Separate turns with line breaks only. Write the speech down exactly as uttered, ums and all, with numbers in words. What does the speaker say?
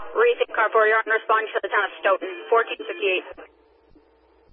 Rethink car four, you're on responding to the town of Stoughton, fourteen fifty-eight.